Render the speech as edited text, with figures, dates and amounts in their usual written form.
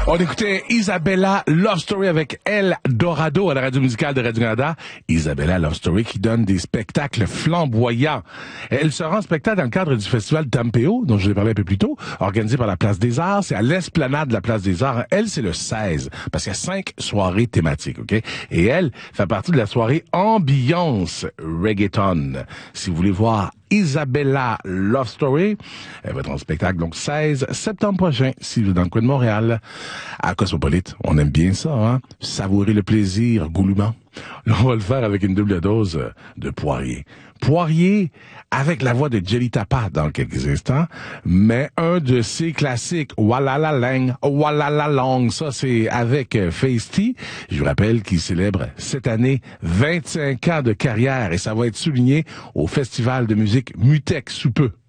On écoutait Isabella Love Story avec El Dorado à la radio musicale de Radio-Canada. Isabella Love Story qui donne des spectacles flamboyants. Elle se rend en spectacle dans le cadre du festival Tampeo, dont je vous ai parlé un peu plus tôt, organisé par la Place des Arts. C'est à l'esplanade de la Place des Arts. Elle, c'est le 16, parce qu'il y a 5 soirées thématiques, OK? Et elle fait partie de la soirée Ambiance Reggaeton. Si vous voulez voir Isabella Love Story, elle va être en spectacle donc 16 septembre prochain, si vous êtes dans le coin de Montréal, à Cosmopolite. On aime bien ça, hein? Savourer le plaisir goulûment. Là, on va le faire avec une double dose de Poirier. Poirier avec la voix de Jelly Tapa dans quelques instants, mais un de ses classiques, Walala Lang, Walala Long, ça c'est avec Feisty. Je vous rappelle qu'il célèbre cette année 25 ans de carrière et ça va être souligné au Festival de musique Mutex sous peu.